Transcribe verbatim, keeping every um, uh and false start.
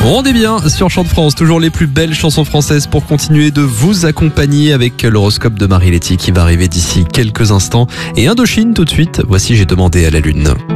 On est bien sur Chant de France, toujours les plus belles chansons françaises pour continuer de vous accompagner avec l'horoscope de Marie Letty qui va arriver d'ici quelques instants. Et Indochine tout de suite, voici J'ai demandé à la lune.